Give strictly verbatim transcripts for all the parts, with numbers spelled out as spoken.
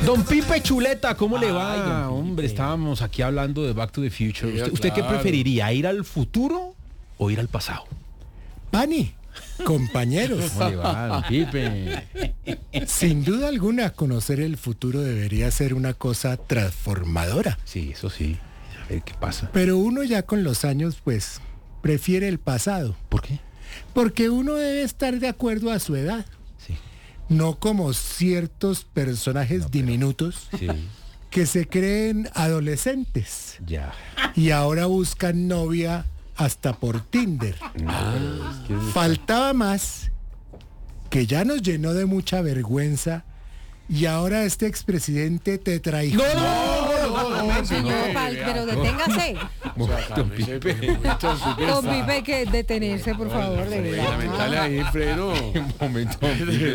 Don Pipe Chuleta, ¿cómo le va? Ay, Hombre, estábamos aquí hablando de Back to the Future. Sí, ¿Usted, ¿Usted qué claro. preferiría, ir al futuro o ir al pasado? Pani, compañeros, ¿Cómo le va, don Pipe? sin duda alguna conocer el futuro debería ser una cosa transformadora. Sí, eso sí. A ver qué pasa. Pero uno ya con los años, pues, prefiere el pasado. ¿Por qué? Porque uno debe estar de acuerdo a su edad. Sí. No como ciertos personajes diminutos Sí. que se creen adolescentes Ya. y ahora buscan novia hasta por Tinder. Faltaba más que ya nos llenó de mucha vergüenza y ahora este expresidente te trae. ¡No, no! Señor, Pal, pero deténgase. Don Pipe. Don Pipe, que detenerse, por favor, de Lamentable verdad. ahí, Freno. Un momento, don Pipe.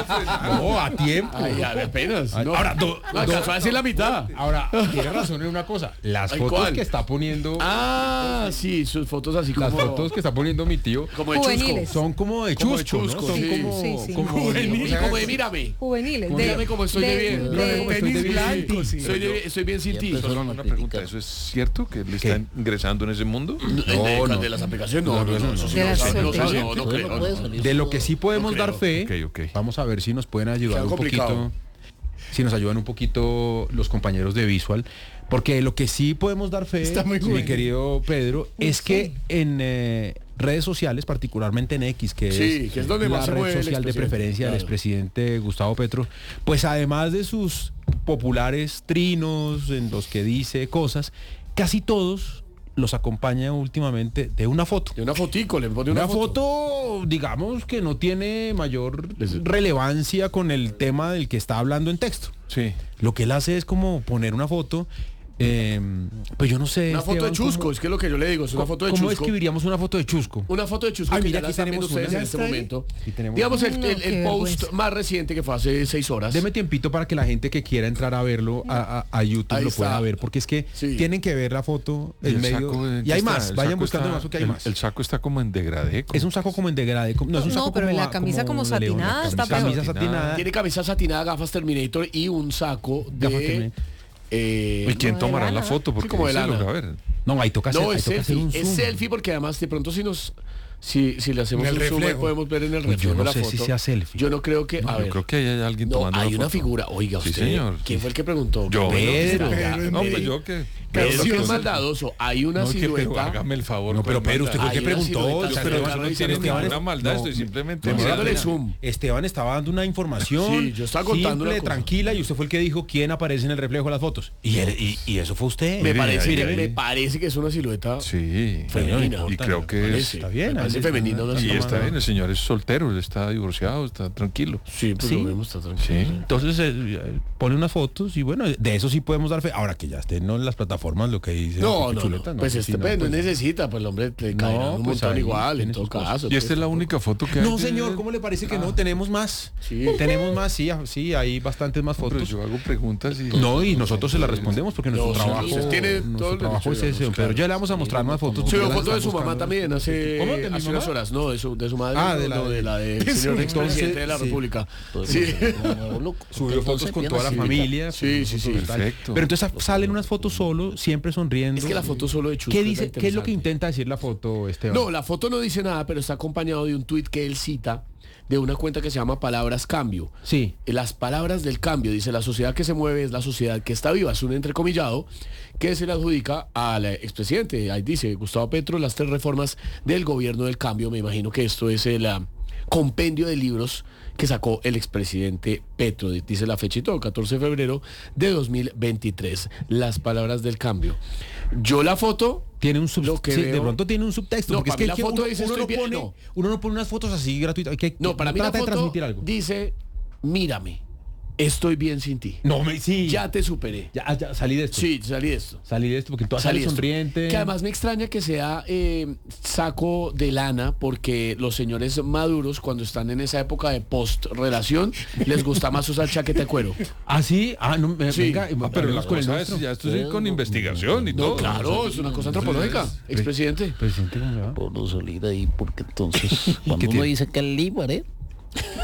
No, a tiempo. Ay, ya, apenas. No, Ahora, do- no, alcanzó a decir la mitad. Ahora, tiene razón en una cosa. Las Ay, fotos ¿cuál? que está poniendo... Ah, sí, sus fotos así como... Las fotos que está poniendo mi tío como de Juveniles. chusco. son como de Como de chusco, ¿no? chusco, Son sí. como... Sí, sí. como- Juvenil, o sea, como de mírame. Juveniles. Mírame cómo estoy de bien. Mírame cómo estoy de tenis bien. blanco, sí. Soy de- estoy bien sin ti. Solo una pregunta, ¿eso es cierto que él está ingresando en ese mundo? No, No, de, no. de las aplicaciones, no, no, no, eso sí De no, las no, no, sueltas. no, no creo. no. De lo que sí podemos No creo. dar fe, Ok, ok. vamos a ver si nos pueden ayudar Queda un complicado. poquito, si nos ayudan un poquito los compañeros de Visual, porque lo que sí podemos dar fe, Está muy mi bueno. querido Pedro, es Sí. que en eh, redes sociales, particularmente en X, que Sí, es, que es donde la más se red mueve el social de expresidente, preferencia del claro. expresidente Gustavo Petro, pues además de sus populares trinos en los que dice cosas, casi todos los acompaña últimamente de una foto. De una fotico, le pone una, Una foto, digamos, que no tiene mayor relevancia con el tema del que está hablando en texto. Sí. Lo que él hace es como poner una foto, eh, pues yo no sé. Una foto de Esteban, Chusco, ¿cómo- es que es lo que yo le digo, es una foto de ¿Cómo Chusco. escribiríamos una foto de Chusco? Una foto de Chusco Ay, que mira, ya la aquí están viendo tenemos ustedes una. en este ¿Ya está ahí? momento. Aquí tenemos Digamos el, una. el- No, el qué post vergüenza. más reciente que fue hace seis horas. Deme tiempito para que la gente que quiera entrar a verlo a, a- a YouTube Ahí lo pueda está. ver, porque es que Sí. tienen que ver la foto ¿Y en el medio. saco en Y qué hay está? más, El vayan saco buscando está- más porque hay el, más. el saco está como en degradé. como- Es un saco como en degradé, como- no es un No, saco pero como la a- camisa como de león, la satinada está camisa- camisa peor. satinada. Tiene camisa satinada, gafas Terminator y un saco Gafas de... Terminator. eh, ¿Y quién Como de tomará la lana. foto? Porque como de ese lo- lana. a ver. No, ahí toca hacer, no, ahí es toca hacer selfie, un es zoom. selfie porque además de pronto si nos... Si, si le hacemos En el un zoom ahí reflejo. podemos ver en el Pues yo reflejo no la sé foto. si sea selfie. Yo no creo que... No, a yo ver. creo que hay alguien No, tomando hay una una foto. figura. Oiga, Sí, usted. señor. ¿Quién fue el que preguntó? Yo. Pedro. Pedro, No, mire. pues yo que... Pero Pero es que sí, es sí. maldadoso. Hay una No, que, pero silueta. hágame el favor. No, pero ¿cuál Pedro, usted maldad? fue el que Hay una preguntó. silueta, o sea, pero Esteban- claro, no tiene Esteban- ninguna maldad, no, estoy simplemente Estamos mirando. dándole zoom. Esteban estaba dando una información Sí, yo estaba contando simple, una cosa. tranquila, y usted fue el que dijo quién aparece en el reflejo de las fotos. Y, él- y, y eso fue usted. Me Mire, parece, ahí, que, ahí. me parece que es una silueta Sí. femenina. Y creo que Parece. es... Está bien, Me parece ahí- femenina una Y silueta. está bien, el señor es soltero, él está divorciado, está tranquilo. Sí, pues Sí. lo vemos, está tranquilo. Sí. Entonces eh, pone unas fotos y bueno, de eso sí podemos dar fe. Ahora que ya estén, ¿no?, en las plataformas, lo que dice No, Pipe no, Chuleta, no. Pues sí, este no, pues, no pues, necesita, pues el hombre le caerá No, un pues montón ahí igual, en tiene todo sus cosas. caso. Y esta es la pues, única foto que hay. No, de- señor, ¿cómo le parece que no? Tenemos más. Sí. Tenemos más, sí, ah, sí, hay bastantes más Pero fotos. yo hago preguntas y... No, y nosotros se las respondemos porque nuestro No, sí, trabajo, usted tiene todo nuestro el trabajo es derecho, ese, digamos, pero claro. ya le vamos a mostrar más fotos. Subió porque foto las de su están mamá buscando. también hace, ¿Cómo? ¿De mi hace mamá? unas horas. No, de su, de su madre. Ah, no, de la no, de- de la del de su- señor expresidente de la sí. República. Sí. Sí. Subió fotos con toda la Sí. familia. Sí, subió sí, fotos sí. y tal. Perfecto. Pero entonces salen unas fotos solo, siempre sonriendo. Es que la foto solo de Chusco ¿Qué es la dice? ¿Qué es lo que interesante. intenta decir la foto, Esteban? No, la foto no dice nada, pero está acompañado de un tuit que él cita de una cuenta que se llama Palabras Cambio. Sí. Las palabras del cambio, dice, la sociedad que se mueve es la sociedad que está viva. Es un entrecomillado que se le adjudica al expresidente. Ahí dice Gustavo Petro, las tres reformas del gobierno del cambio. Me imagino que esto es el ah, compendio de libros que sacó el expresidente Petro. Dice la fecha y todo, catorce de febrero de dos mil veintitrés. Las palabras del cambio. Yo la foto... Tiene un sub, Lo que sí, de veo- pronto tiene un subtexto. No, porque es para que, mí la que foto uno, dice, uno estoy no bien, pone, no. uno no pone unas fotos así gratuitas. Que, No, para mí la trata de foto transmitir algo. dice, mírame, estoy bien sin ti. No, me, sí. Ya te superé. Ya, ya, salí de esto. Sí, salí de esto. Salí de esto porque tú Salí sales de esto. sonriente. Que además me extraña que sea eh, saco de lana, porque los señores maduros, cuando están en esa época de post-relación, les gusta más usar chaqueta de cuero. ¿Ah, sí? Ah, no, me, Sí. venga, Ah, pero hablemos las con el cosas, nuestro. ya esto es con investigación y No, todo. claro, es una cosa antropológica, expresidente. Presidente, ¿cómo le va? Por no salir ahí, porque entonces, cuando qué uno tiene? dice que el líbare,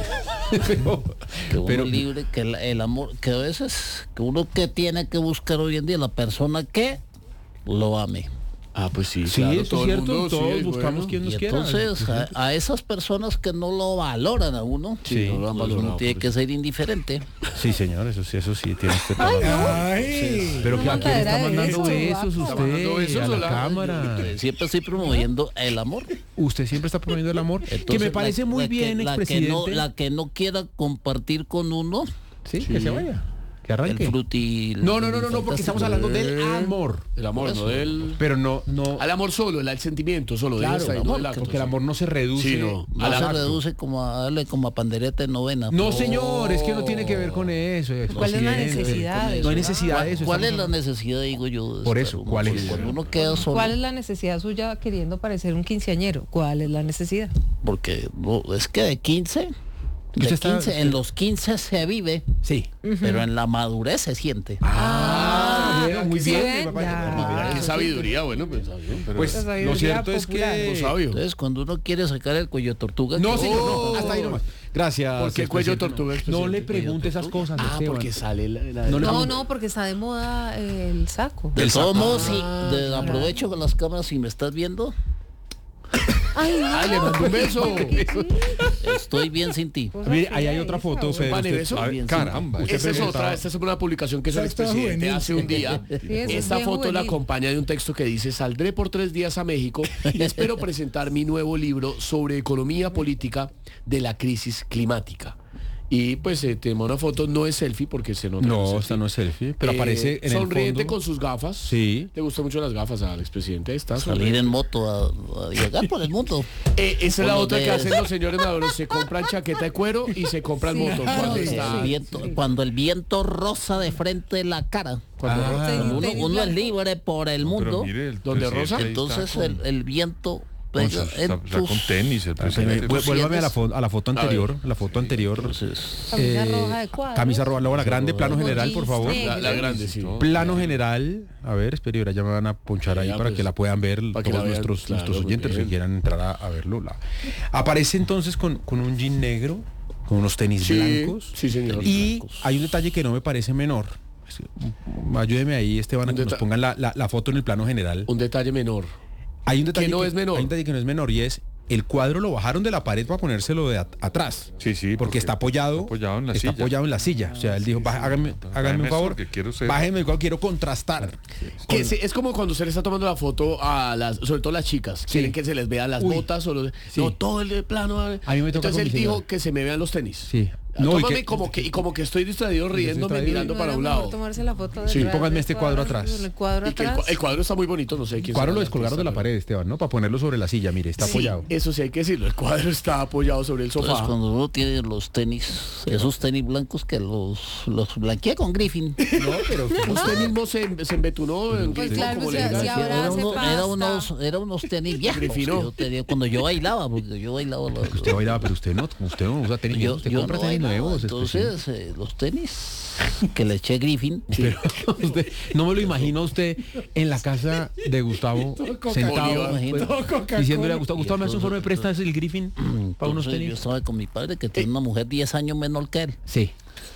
pero, Que uno pero- libre, que el, el amor, que a veces, que uno que tiene que buscar hoy en día la persona que lo ame. Ah, pues sí, sí, claro, eso es todo el cierto, mundo, sí, todos es buscamos bueno. quien Y nos quiera. entonces a, a esas personas que no lo valoran a uno, Sí, no lo han pues valorado, uno tiene por que ser indiferente. Sí, señor, eso sí, eso sí, tiene usted toda la razón. Ay, Pero que a quién está mandadera de mandando besos, besos vaca. usted, mandando besos, a la hola. cámara. Eh, Siempre estoy promoviendo el amor. Usted siempre está promoviendo el amor, que Entonces, me parece la- muy la que- bien, la que, expresidente. no, la que no quiera compartir con uno, Sí, que se vaya, que el arranque. frutil. No, no, no, no, no, porque estamos hablando del amor. El amor, no del... Pero no, no. Al amor solo, el, el sentimiento solo, de Claro, esta y el no amor, del acto, porque el sí. amor no se reduce Sí, no. No al se acto. reduce como a darle como a pandereta de novena. No, señor, es que no tiene que ver con eso. ¿Cuál es la expresidente. necesidad de No hay eso? necesidad de eso. ¿Cuál es estamos la necesidad, digo yo? de Por estar eso, uno ¿cuál solo? es? Cuando uno queda solo. ¿Cuál es la necesidad suya queriendo parecer un quinceañero? ¿Cuál es la necesidad? Porque no, es que de quince, de Usted está- quince, en los quince se vive, Sí. pero en la madurez se siente. Ah, bueno, muy ¿sí bien. ven? me parece- Ya. muy bien. Mira, qué sabiduría, bueno, pues está bien, pero... Pues La lo sabiduría cierto es popular. que... no sabio. Entonces, cuando uno quiere sacar el cuello de tortuga... No, que- señor, Oh. no, hasta ahí nomás. Gracias. ¿Por qué cuello de expresidente. tortuga, No expresidente? le pregunte esas cosas, Ah, Esteban. porque sale la... la- No le- No, no, porque está de moda el saco. De El todos saco. modos, sí, de- aprovecho con las cámaras, si me estás viendo, Ay, no. Ay, le mando un beso. estoy bien sin ti. Cosa Mire, fea ahí hay otra esa, foto, güey. Pedro. Pane, usted- beso. a ver, Bien, caramba. usted Esa es presentaba- otra, esta es una publicación que hizo el Esa está expresidente juvenil. hace un día. eso es Esta bien foto la juvenil. acompaña de un texto que dice: saldré por tres días a México y espero presentar mi nuevo libro sobre economía política de la crisis climática. Y pues eh, tenemos una foto, no es selfie porque se nota. que No, es esta no es selfie, pero Eh, aparece en sonriente el fondo. con sus gafas. Sí. Le gustan mucho las gafas al expresidente. Ahí está. Salir sonriente. en moto a, a llegar por el mundo. Eh, esa es la Con otra los que de- hacen los señores maduros. Se compran chaqueta de cuero y se compran Sí. motos. Ah, Cuando sí, está- El viento- Cuando el viento roza de frente la cara. cuando- Ah, Cuando uno, tenis uno es blanco. libre por el Pero mundo, mire, el ¿Dónde presidente Rosa? ahí entonces está el, el viento con- pega con sus- en está, está con tus... tenis el Vu- presidente. vu- Vuélvame a la, sientes- fo- a la foto anterior, la foto anterior. Entonces, Camisa Eh, roja de cuadros. Camisa roja, la grande, plano Como general, por jeans favor. negros. La, la grande, sí. Plano general, a ver, espera, ahora ya me van a ponchar ahí Ya, para pues, que la puedan ver para que todos la vean, nuestros, claro, nuestros muy oyentes los que bien. quieran entrar a, a verlo. La- Aparece entonces con, con un jean negro, con unos tenis Sí, blancos. sí, señor. Y blancos. hay un detalle que no me parece menor. Es- Ayúdeme ahí, Esteban, a Un que nos deta- pongan la, la- la foto en el plano general. Un detalle menor. Hay un detalle no es menor. Hay un detalle que no es menor y es el cuadro lo bajaron de la pared para ponérselo de at- atrás. Sí, sí, Porque, porque está apoyado. está apoyado en la está silla. apoyado en la silla. O sea, él dijo, "Baja- háganme, háganme un esto favor. porque quiero ser-". Bájenme el cuadro, quiero contrastar. Que se- es como cuando se le está tomando la foto a las, sobre todo las chicas, quieren que se les vean las Uy. botas o los, Sí. no, todo el plano. A mí me toca Entonces con él mi dijo señora. que se me vean los tenis. Sí. No, No, y Tómame que- como que, y como que estoy distraído riéndome, distraído. mirando ¿No para era un mejor lado. tomarse la foto Sí, detrás pónganme del este cuadro atrás. El cuadro Y que el, atrás. cua- el cuadro está muy bonito, no sé quién El cuadro será lo el descolgaron de la artista, pared, Esteban, ¿no? Para ponerlo sobre la silla, mire, está pero- apoyado. Sí, eso sí hay que decirlo, el cuadro está apoyado sobre el entonces sofá. cuando uno tiene los tenis, esos tenis blancos que los, los blanquea con Griffin. No, pero Usted mismo se, se embetunó en Pues Grifo, claro, como si- le digan. si ahora Era, hace uno- pasta. era unos, era unos tenis viejos que Grifino. yo tenía cuando yo bailaba, porque yo bailaba. los- usted bailaba, pero usted no, usted no usa tenis, yo, usted yo compra no tenis bailaba, nuevos. entonces eh, los tenis que le eché Griffin. Pero usted- no me lo imagino a usted en la casa de Gustavo sentado Bolívar. pues, diciéndole a Gustavo, Gustavo, me hace un favor, me prestas el Griffin para unos Entonces, yo tenis. estaba con mi padre que tiene una mujer diez años menor que él Sí,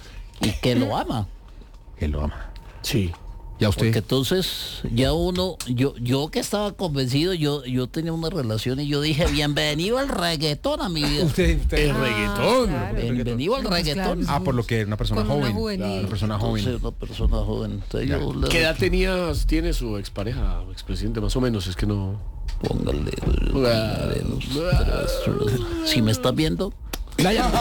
y que lo ama. que lo ama. Sí. Ya usted. Porque entonces ya uno, yo, yo que estaba convencido, yo, yo tenía una relación y yo dije, bienvenido al reggaetón a mi vida. Usted, usted- El Ah, reggaetón. claro. Bienvenido al Pues reggaetón. claro. Ah, por lo que era una persona Con una joven. juvenil. Una persona Entonces, joven. una persona joven. Entonces, Ya. yo le ¿Qué edad tenías, tiene su expareja, o expresidente, más o menos? Es que no... póngale, Ah, póngale unos tres, si me estás viendo, Ya, ya.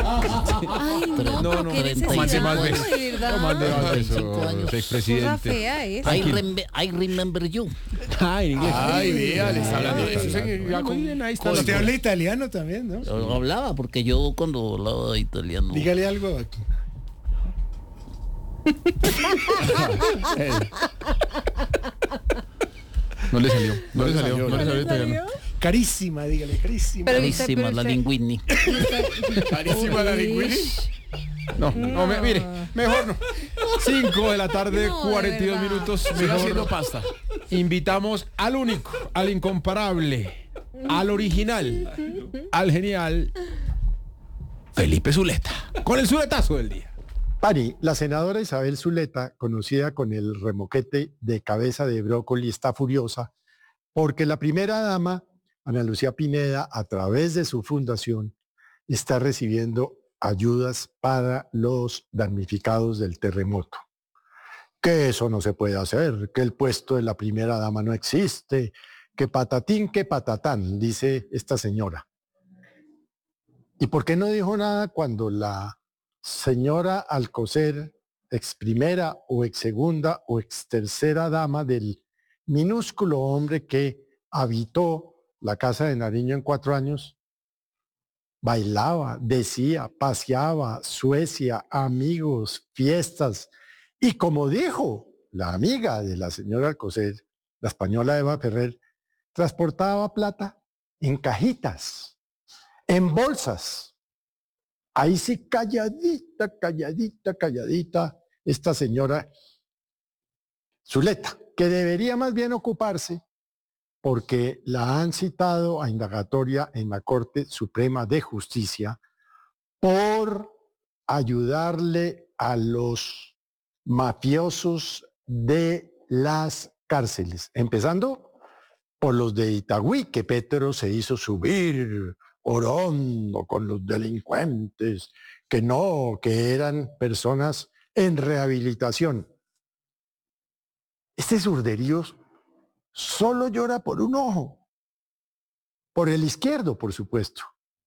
Ay, no, No, pero no, qué treinta y no mande necesidad, más cinco besos. de verdad. No mande más treinta y cinco besos, años. Cosa expresidente. fea esa. I, remember, I remember you. Ay, inglés. Ay, vea, le está hablando de eso. Ay, se- ya muy con- bien, ahí está. Usted habla italiano también, ¿no? Yo hablaba porque yo cuando hablaba italiano. Dígale algo aquí. No le salió. No le salió. No le salió ¿Le italiano. salió? Carísima, dígale, carísima. Pero- Carísima pero la usted- linguini. Carísima la lingüini. No, no, me- mire, mejor no. cinco de la tarde, No, de cuarenta y dos verdad. minutos. Estoy haciendo Mejor pasta. invitamos al único, al incomparable, al original, al genial, Felipe Zuleta, con el Zuletazo del día. Pani, la senadora Isabel Zuleta, conocida con el remoquete de cabeza de brócoli, está furiosa porque la primera dama, Ana Lucía Pineda, a través de su fundación, está recibiendo ayudas para los damnificados del terremoto. Que eso no se puede hacer, que el puesto de la primera dama no existe, que patatín, que patatán, dice esta señora. ¿Y por qué no dijo nada cuando la señora Alcocer, ex primera o ex segunda o ex tercera dama del minúsculo hombre que habitó la casa de Nariño en cuatro años, bailaba, decía, paseaba, Suecia, amigos, fiestas, y como dijo la amiga de la señora Alcocer, la española Eva Ferrer, transportaba plata en cajitas, en bolsas. Ahí sí, calladita, calladita, calladita, esta señora Zuleta, que debería más bien ocuparse porque la han citado a indagatoria en la Corte Suprema de Justicia por ayudarle a los mafiosos de las cárceles, empezando por los de Itagüí, que Petro se hizo subir orondo con los delincuentes, que no, que eran personas en rehabilitación. Este Surderío solo llora por un ojo, por el izquierdo, por supuesto.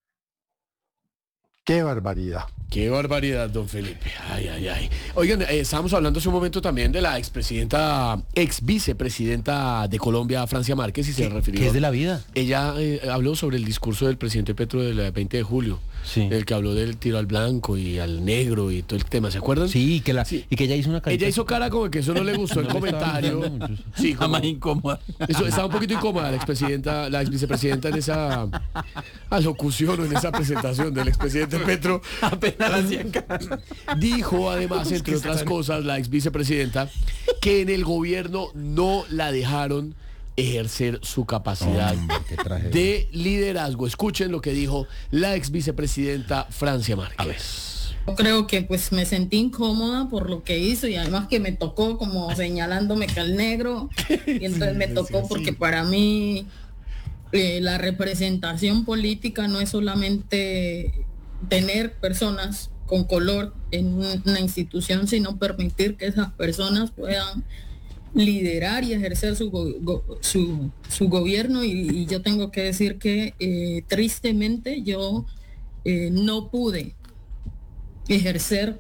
¡Qué barbaridad! Qué barbaridad, don Felipe. Ay, ay, ay. Oigan, eh, estábamos hablando hace un momento también de la expresidenta, ex vicepresidenta de Colombia, Francia Márquez, y se refirió. ¿Qué es de la vida? Ella eh, habló sobre el discurso del presidente Petro del veinte de julio. Sí. El que habló del tiro al blanco y al negro y todo el tema, ¿se acuerdan? Sí, que la, Sí. y que ella hizo una carita. Ella hizo cara como que eso no le gustó el No le estaba comentario. gustando mucho. Sí, La como, más incómoda. eso, estaba un poquito incómoda la expresidenta, la ex vicepresidenta en esa alocución o en esa presentación del expresidente Petro. Apenas la hacían cara. Dijo además, entre otras cosas, la ex vicepresidenta, que en el gobierno no la dejaron ejercer su capacidad Hombre, qué tragedia. de liderazgo. Escuchen lo que dijo la ex vicepresidenta Francia Márquez. Yo creo que pues me sentí incómoda por lo que hizo y además que me tocó como señalándome que al negro y entonces me tocó porque para mí eh, la representación política no es solamente tener personas con color en una institución, sino permitir que esas personas puedan liderar y ejercer su, go, go, su, su gobierno y, y yo tengo que decir que eh, tristemente yo eh, no pude ejercer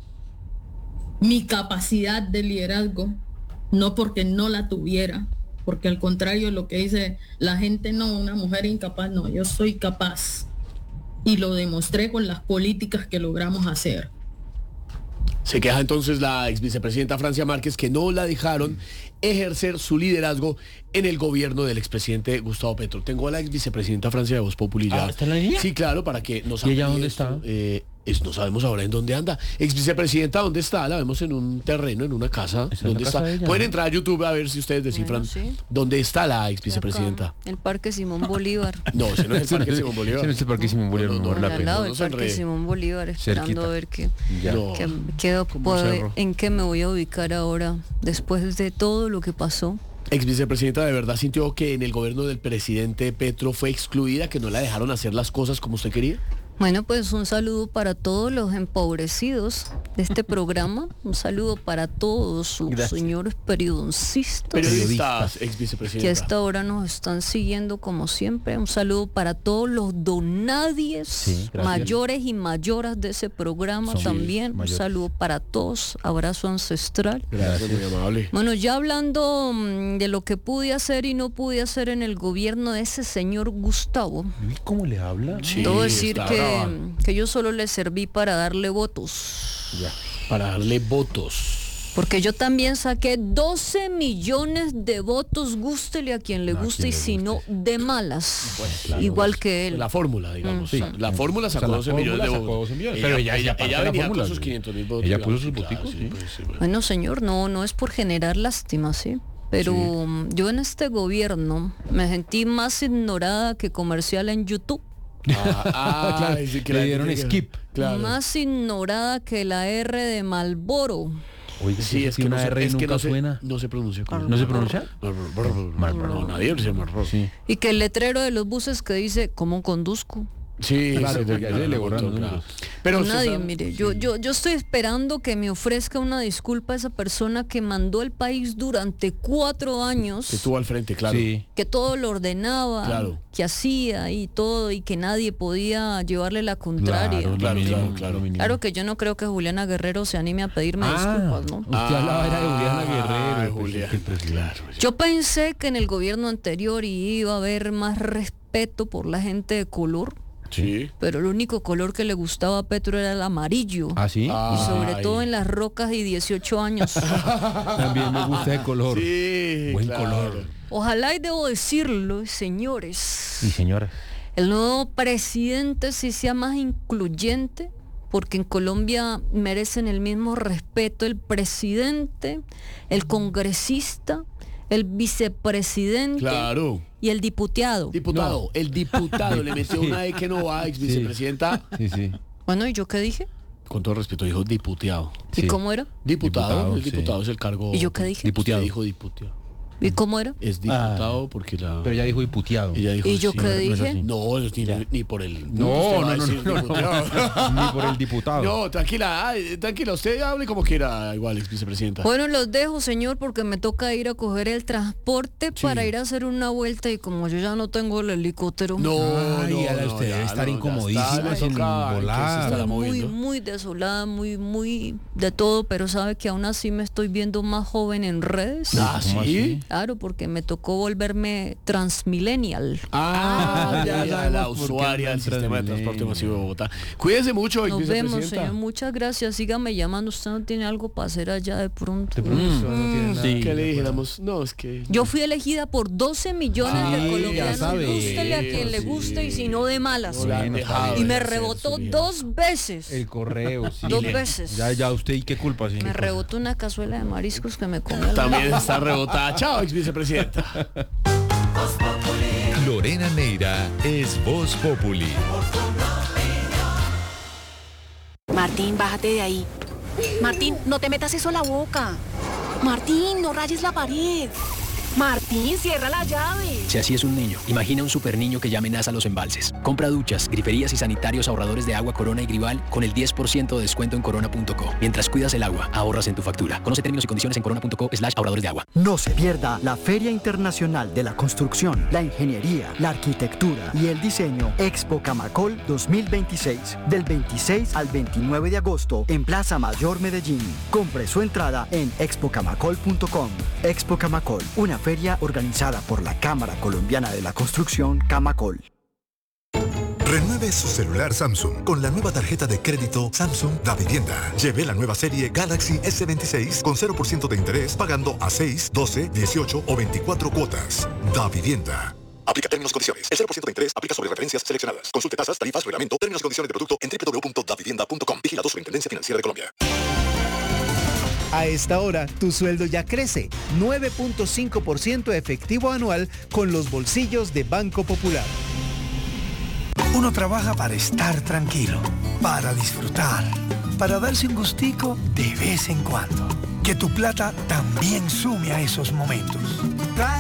mi capacidad de liderazgo, no porque no la tuviera, porque al contrario lo que dice la gente, no, una mujer incapaz, no, yo soy capaz y lo demostré con las políticas que logramos hacer. Se queja entonces la ex vicepresidenta Francia Márquez que no la dejaron ejercer su liderazgo en el gobierno del expresidente Gustavo Petro. Tengo a la ex vicepresidenta Francia de Voz Populi ya. Ah, ¿está en la línea? Sí, claro, para que nos ¿Y ella amplíe dónde esto. está? Eh, es, no sabemos ahora en dónde anda. Ex vicepresidenta, ¿dónde está? La vemos en un terreno, en una casa. Está en la ¿Dónde casa está? de ella, Pueden ¿no? entrar a YouTube a ver si ustedes descifran Bueno, sí. dónde está la ex vicepresidenta. Acá, el Parque Simón Bolívar. No, ese no es el Parque Simón Bolívar. Ese no es el Parque Simón Bolívar, No, no, mejor no, la Al pena. lado no del se Parque enrede. Simón Bolívar, esperando Cerquita. a ver qué, Ya. No. qué, qué Como puedo- cerro. en qué me voy a ubicar ahora, después de todo lo que pasó. Ex vicepresidenta, ¿de verdad sintió que en el gobierno del presidente Petro fue excluida, que no la dejaron hacer las cosas como usted quería? Bueno, pues un saludo para todos los empobrecidos de este programa, un saludo para todos sus Gracias. señores periodistas Periodistas, ex que a vicepresidenta. esta hora nos están siguiendo como siempre. Un saludo para todos los donadies, Sí, gracias. mayores y mayoras de ese programa Son también. Un mayores. saludo para todos, abrazo ancestral. Gracias, muy amable. Bueno, ya hablando mm, de lo que pude hacer y no pude hacer en el gobierno de ese señor Gustavo, Uy, ¿cómo le habla? Sí, debo decir está que, brava. que yo solo le serví para darle votos. Ya. Para darle votos. Porque yo también saqué doce millones de votos, gústele a quien le No, a guste quien y le si no, guste. de malas, claro. igual que él. La fórmula, digamos. Sí. La fórmula sacó O sea, la doce millones de fórmula sacó votos. doce millones. Pero ella- ella parte de la venía fórmula, con sus sí. quinientos mil votos. Ella digamos. puso sus Claro, voticos, sí. pues, sí, bueno. Bueno, señor, no, no es por generar lástima, ¿sí? Pero Sí. mm, yo en este gobierno me sentí más ignorada que comercial en YouTube. Ah, ah, sí, que Le la- dieron que- skip. Claro. Más ignorada que la R de Malboro. Oiga, Sí, es que, una no se, R y es que nunca no, se, suena. no se pronuncia. como- ¿No se pronuncia? No, nadie dice Marlboro. Sí. Y que el letrero de los buses que dice, ¿cómo conduzco? Sí, Claro, sí, porque claro, ahí le borran claro. los números. Pero No, usted nadie, sabe- mire, yo, yo, yo estoy esperando que me ofrezca una disculpa a esa persona que mandó el país durante cuatro años, que estuvo al frente, claro. Sí. que todo lo ordenaba, Claro. que hacía y todo, y que nadie podía llevarle la contraria. Claro, Claro, lo mínimo, claro, claro. lo mínimo. Claro que yo no creo que Juliana Guerrero se anime a pedirme Ah, disculpas, ¿no? usted hablaba era de Juliana Ah, Guerrero. Juliana, pues, que el presidente. claro. Yo pensé que en el gobierno anterior iba a haber más respeto por la gente de color, Sí. pero el único color que le gustaba a Petro era el amarillo. ¿Ah, sí? Ah. Y sobre Ay. todo en las rocas y dieciocho años. También me gusta de color. Sí, Buen claro. color. Ojalá y debo decirlo, señores, Y señora. el nuevo presidente sí sea más incluyente, porque en Colombia merecen el mismo respeto el presidente, el congresista, el vicepresidente Claro. y el diputado. Diputado, el diputado le metió una E que no va, ex vicepresidenta. Sí, sí. Bueno, ¿y yo qué dije? Con todo respeto, dijo diputado. ¿Y Sí. cómo era? Diputado, Diputado, el sí. diputado es el cargo. ¿Y yo qué dije? Diputado. Dijo diputado. ¿Y cómo era? Es diputado porque la. Pero ya dijo diputado. Ella dijo, ¿Y yo sí, qué no, no es dije? así. No, ni, ni por el. No, usted va no, a no, decir no, no, diputado. Ni por el diputado. No, tranquila, ay, tranquila, usted hable como quiera, igual, ex vicepresidenta. Bueno, los dejo, señor, porque me toca ir a coger el transporte para ir a hacer una vuelta y como yo ya no tengo el helicóptero. No, Ay, no, ala, no, usted ya, debe estar no, ya incomodísima está, le sin toca, hay que volar. se estará muy, moviendo. muy desolada, muy, muy de todo, pero sabe que aún así me estoy viendo más joven en redes. Ah, ¿Cómo ¿sí? así? Claro, porque me tocó volverme transmillennial. Ah, ya, ya, la sabemos por qué usuaria del andan sistema de Transmilenio. transporte masivo de Bogotá. Cuídese mucho, ex Nos vemos, vicepresidenta. señor. Muchas gracias. Sígame llamando. Usted no tiene algo para hacer allá de pronto. De pronto usted no tiene Mm, nada. sí, que le de dijéramos, no, es que. Yo fui elegida por doce millones Ah, de ya colombianos. sabe. Gústele a quien le Sí, guste y si no de malas. No la han Bueno, dejado está Y de me hacer rebotó su vida. dos veces. El correo, sí. Dos Le- veces. Ya, ya, usted, ¿y qué culpa? Sí? Me rebotó una cazuela de mariscos que me comió. También está rebotada. Chao, ex vicepresidenta. Lorena Neira es Voz Populi. Martín, bájate de ahí. Martín, no te metas eso a la boca. Martín, no rayes la pared. Martín, cierra la llave. Si así es un niño, imagina un super niño que ya amenaza los embalses. Compra duchas, griferías y sanitarios ahorradores de agua Corona y Grival con el diez por ciento de descuento en corona punto co. Mientras cuidas el agua, ahorras en tu factura. Conoce términos y condiciones en corona punto co slash ahorradores de agua. No se pierda la Feria Internacional de la Construcción, la Ingeniería, la Arquitectura y el Diseño Expo Camacol dos mil veintiséis, del veintiséis al veintinueve de agosto en Plaza Mayor Medellín. Compre su entrada en expo camacol punto com. Expo Camacol, una feria organizada por la Cámara Colombiana de la Construcción, Camacol. Renueve su celular Samsung con la nueva tarjeta de crédito Samsung Da Vivienda. Lleve la nueva serie Galaxy S veintiséis con cero por ciento de interés pagando a seis, doce, dieciocho o veinticuatro cuotas. Da Vivienda. Aplica términos y condiciones. El cero por ciento de interés aplica sobre referencias seleccionadas. Consulte tasas, tarifas, reglamento, términos y condiciones de producto en doble u doble u doble u punto da vivienda punto com. Vigilado Superintendencia Financiera de Colombia. A esta hora, tu sueldo ya crece, nueve punto cinco por ciento efectivo anual con los bolsillos de Banco Popular. Uno trabaja para estar tranquilo, para disfrutar, para darse un gustico de vez en cuando. Que tu plata también sume a esos momentos. Trae